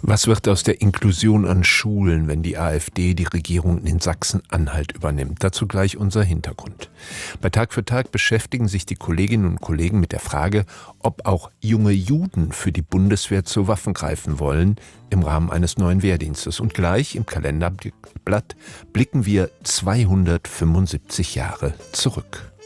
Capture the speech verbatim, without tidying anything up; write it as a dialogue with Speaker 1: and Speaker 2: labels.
Speaker 1: Was wird aus der Inklusion an Schulen, wenn die AfD die Regierung in Sachsen-Anhalt übernimmt? Dazu gleich unser Hintergrund. Bei Tag für Tag beschäftigen sich die Kolleginnen und Kollegen mit der Frage, ob auch junge Juden für die Bundeswehr zu Waffen greifen wollen im Rahmen eines neuen Wehrdienstes. Und gleich im Kalenderblatt blicken wir zweihundertfünfundsiebzig Jahre zurück.